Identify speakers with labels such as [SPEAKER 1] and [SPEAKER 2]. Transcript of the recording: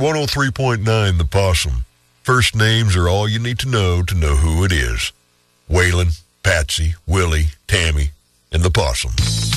[SPEAKER 1] 103.9 The Possum. First names are all you need to know who it is. Waylon, Patsy, Willie, Tammy, and the Possum.